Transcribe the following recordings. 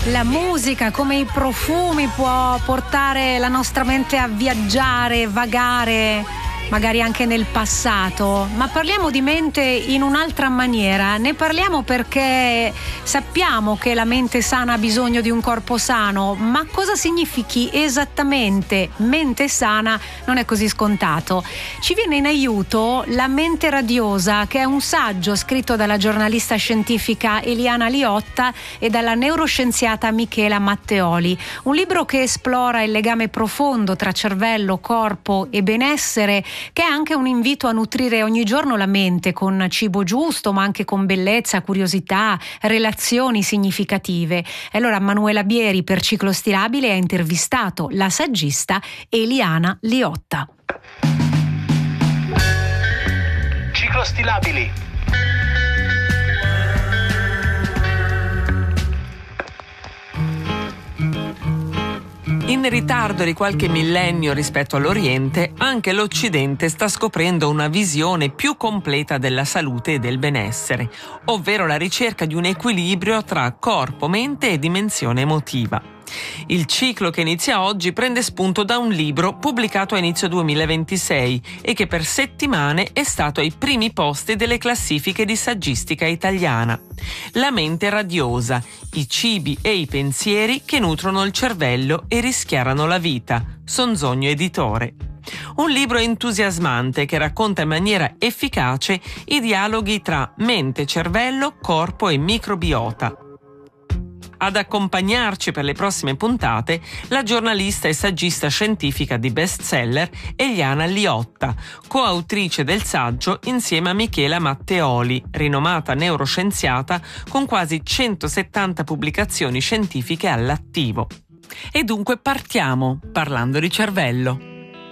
La musica, come i profumi, può portare la nostra mente a viaggiare, vagare, magari anche nel passato, ma parliamo di mente in un'altra maniera. Ne parliamo perché sappiamo che la mente sana ha bisogno di un corpo sano, ma cosa significhi esattamente mente sana non è così scontato. Ci viene in aiuto La mente radiosa, che è un saggio scritto dalla giornalista scientifica Eliana Liotta e dalla neuroscienziata Michela Matteoli. Un libro che esplora il legame profondo tra cervello, corpo e benessere, che è anche un invito a nutrire ogni giorno la mente con cibo giusto, ma anche con bellezza, curiosità, relazioni significative. E allora Manuela Bieri per Ciclo Stilabile ha intervistato la saggista Eliana Liotta. Ciclo Stilabili. In ritardo di qualche millennio rispetto all'Oriente, anche l'Occidente sta scoprendo una visione più completa della salute e del benessere, ovvero la ricerca di un equilibrio tra corpo, mente e dimensione emotiva. Il ciclo che inizia oggi prende spunto da un libro pubblicato a inizio 2026 e che per settimane è stato ai primi posti delle classifiche di saggistica italiana. La mente radiosa, i cibi e i pensieri che nutrono il cervello e rischiarano la vita. Sonzogno Editore. Un libro entusiasmante che racconta in maniera efficace i dialoghi tra mente, cervello, corpo e microbiota. Ad accompagnarci per le prossime puntate la giornalista e saggista scientifica di bestseller Eliana Liotta, coautrice del saggio insieme a Michela Matteoli, rinomata neuroscienziata con quasi 170 pubblicazioni scientifiche all'attivo. E dunque partiamo parlando di cervello.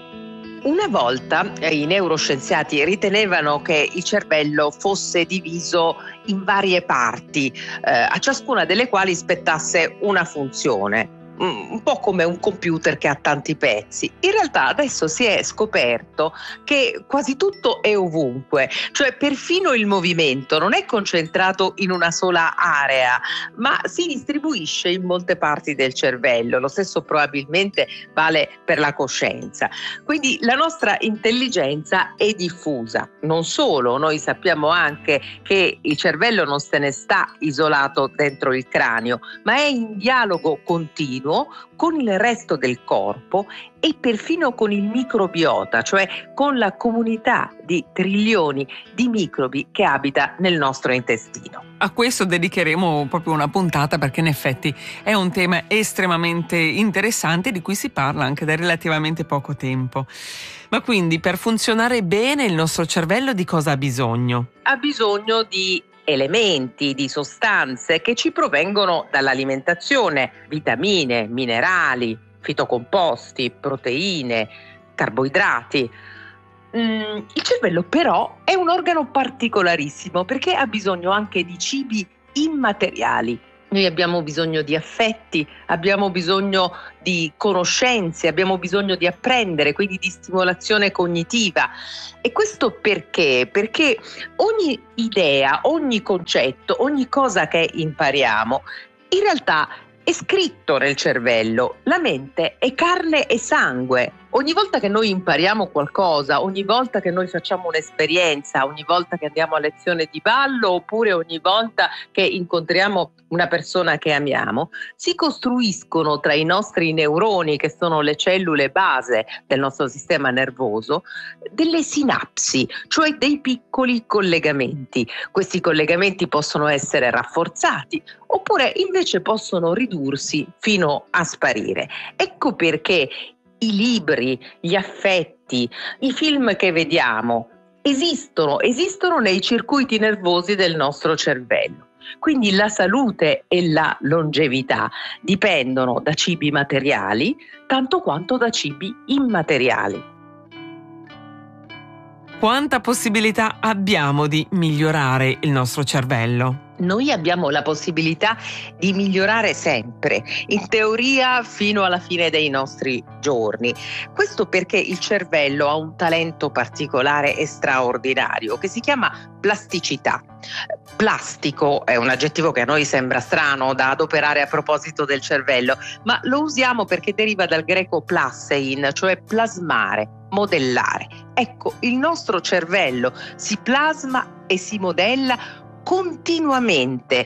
Una volta i neuroscienziati ritenevano che il cervello fosse diviso in varie parti, a ciascuna delle quali spettasse una funzione. Un po' come un computer che ha tanti pezzi. In realtà adesso si è scoperto che quasi tutto è ovunque, cioè perfino il movimento non è concentrato in una sola area, ma si distribuisce in molte parti del cervello. Lo stesso probabilmente vale per la coscienza. Quindi la nostra intelligenza è diffusa. Non solo, noi sappiamo anche che il cervello non se ne sta isolato dentro il cranio, ma è in dialogo continuo con il resto del corpo e perfino con il microbiota, cioè con la comunità di trilioni di microbi che abita nel nostro intestino. A questo dedicheremo proprio una puntata perché in effetti è un tema estremamente interessante di cui si parla anche da relativamente poco tempo. Ma quindi per funzionare bene il nostro cervello di cosa ha bisogno? Ha bisogno di elementi, di sostanze che ci provengono dall'alimentazione, vitamine, minerali, fitocomposti, proteine, carboidrati. Il cervello però è un organo particolarissimo perché ha bisogno anche di cibi immateriali. Noi abbiamo bisogno di affetti, abbiamo bisogno di conoscenze, abbiamo bisogno di apprendere, quindi di stimolazione cognitiva. E questo perché? Perché ogni idea, ogni concetto, ogni cosa che impariamo, in realtà è scritto nel cervello. La mente è carne e sangue. Ogni volta che noi impariamo qualcosa, ogni volta che noi facciamo un'esperienza, ogni volta che andiamo a lezione di ballo oppure ogni volta che incontriamo una persona che amiamo, si costruiscono tra i nostri neuroni, che sono le cellule base del nostro sistema nervoso, delle sinapsi, cioè dei piccoli collegamenti. Questi collegamenti possono essere rafforzati oppure invece possono ridursi fino a sparire. Ecco perché i libri, gli affetti, i film che vediamo esistono nei circuiti nervosi del nostro cervello. Quindi la salute e la longevità dipendono da cibi materiali tanto quanto da cibi immateriali. Quanta possibilità abbiamo di migliorare il nostro cervello? Noi abbiamo la possibilità di migliorare sempre, in teoria fino alla fine dei nostri giorni. Questo perché il cervello ha un talento particolare e straordinario che si chiama plasticità. Plastico è un aggettivo che a noi sembra strano da adoperare a proposito del cervello, ma lo usiamo perché deriva dal greco plassein, cioè plasmare, modellare. Ecco, il nostro cervello si plasma e si modella continuamente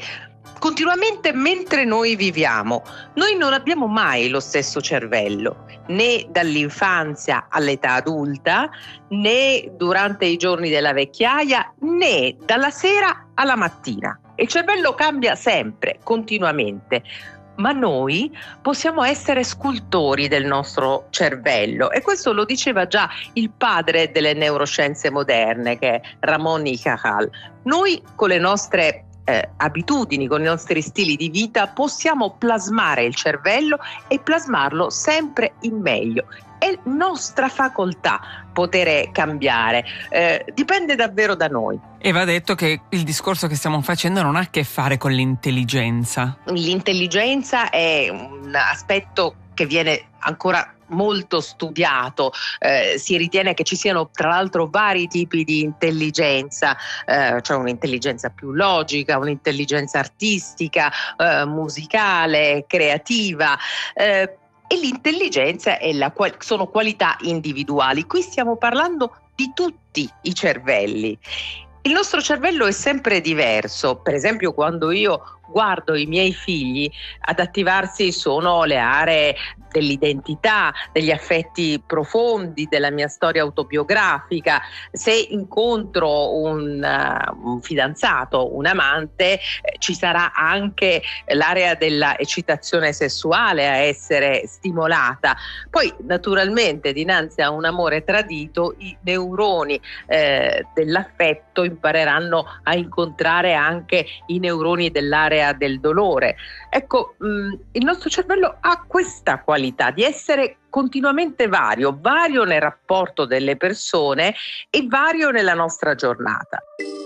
mentre noi viviamo. Noi non abbiamo mai lo stesso cervello, né dall'infanzia all'età adulta, né durante i giorni della vecchiaia, né dalla sera alla mattina. Il cervello cambia sempre, continuamente. Ma noi possiamo essere scultori del nostro cervello, e questo lo diceva già il padre delle neuroscienze moderne, che è Ramón y Cajal. Noi con le nostre abitudini, con i nostri stili di vita possiamo plasmare il cervello e plasmarlo sempre in meglio. È nostra facoltà poter cambiare, dipende davvero da noi. E va detto che il discorso che stiamo facendo non ha a che fare con l'intelligenza. L'intelligenza è un aspetto che viene ancora molto studiato, si ritiene che ci siano tra l'altro vari tipi di intelligenza, cioè un'intelligenza più logica, un'intelligenza artistica, musicale, creativa, e l'intelligenza sono qualità individuali. Qui stiamo parlando di tutti i cervelli. Il nostro cervello è sempre diverso. Per esempio, quando io guardo i miei figli, ad attivarsi sono le aree dell'identità, degli affetti profondi, della mia storia autobiografica. Se incontro un fidanzato, un amante, ci sarà anche l'area della eccitazione sessuale a essere stimolata. Poi naturalmente dinanzi a un amore tradito i neuroni dell'affetto impareranno a incontrare anche i neuroni dell'area del dolore. Ecco, il nostro cervello ha questa qualità di essere continuamente vario nel rapporto delle persone e vario nella nostra giornata.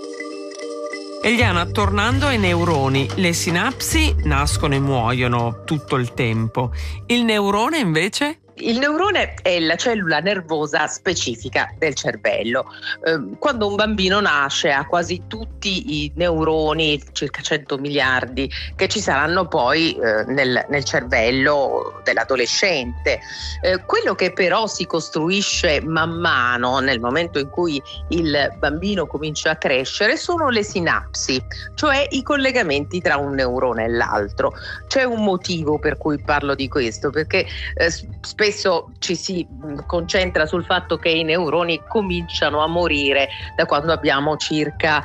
Eliana, tornando ai neuroni, le sinapsi nascono e muoiono tutto il tempo. Il neurone invece? Il neurone è la cellula nervosa specifica del cervello. Quando un bambino nasce ha quasi tutti i neuroni, circa 100 miliardi, che ci saranno poi nel cervello dell'adolescente. Quello che però si costruisce man mano nel momento in cui il bambino comincia a crescere sono le sinapsi, cioè i collegamenti tra un neurone e l'altro. C'è un motivo per cui parlo di questo, perché spesso ci si concentra sul fatto che i neuroni cominciano a morire da quando abbiamo circa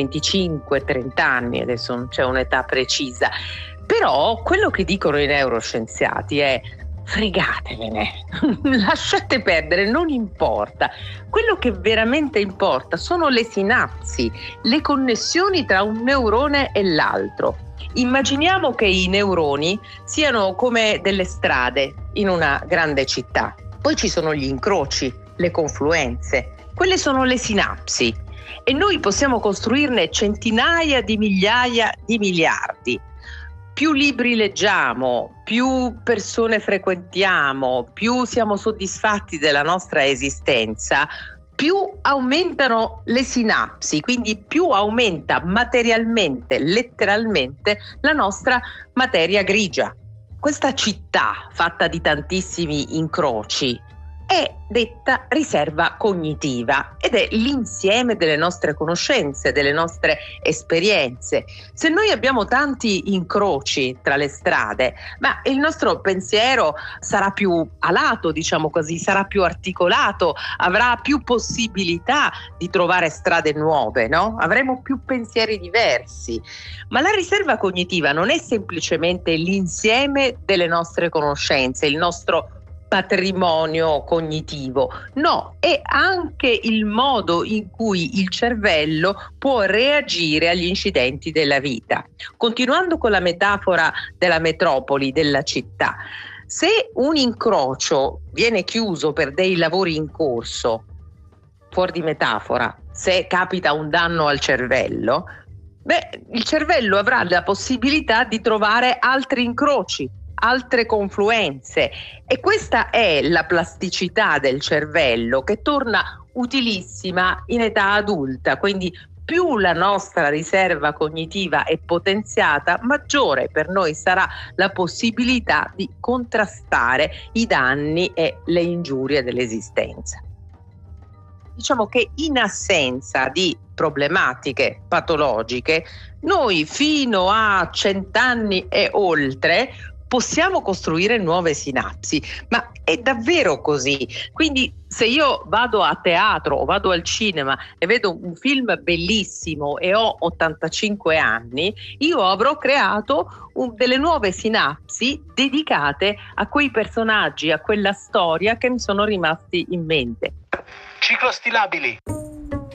25-30 anni, adesso non c'è un'età precisa. Però quello che dicono i neuroscienziati è: fregatevene, lasciate perdere, non importa. Quello che veramente importa sono le sinapsi, le connessioni tra un neurone e l'altro. Immaginiamo che i neuroni siano come delle strade in una grande città. Poi ci sono gli incroci, le confluenze. Quelle sono le sinapsi e noi possiamo costruirne centinaia di migliaia di miliardi. Più libri leggiamo, più persone frequentiamo, più siamo soddisfatti della nostra esistenza, più aumentano le sinapsi, quindi più aumenta materialmente, letteralmente, la nostra materia grigia. Questa città fatta di tantissimi incroci è detta riserva cognitiva ed è l'insieme delle nostre conoscenze, delle nostre esperienze. Se noi abbiamo tanti incroci tra le strade, ma il nostro pensiero sarà più alato, diciamo così, sarà più articolato, avrà più possibilità di trovare strade nuove, no? Avremo più pensieri diversi. Ma la riserva cognitiva non è semplicemente l'insieme delle nostre conoscenze, il nostro patrimonio cognitivo, no, è anche il modo in cui il cervello può reagire agli incidenti della vita. Continuando con la metafora della metropoli, della città, se un incrocio viene chiuso per dei lavori in corso, fuori di metafora, se capita un danno al cervello, il cervello avrà la possibilità di trovare altri incroci, altre confluenze, e questa è la plasticità del cervello che torna utilissima in età adulta. Quindi più la nostra riserva cognitiva è potenziata, maggiore per noi sarà la possibilità di contrastare i danni e le ingiurie dell'esistenza. Diciamo che in assenza di problematiche patologiche, noi fino a 100 anni e oltre possiamo costruire nuove sinapsi, ma è davvero così? Quindi se io vado a teatro o vado al cinema e vedo un film bellissimo e ho 85 anni, io avrò creato delle nuove sinapsi dedicate a quei personaggi, a quella storia che mi sono rimasti in mente. Ciclostilabili.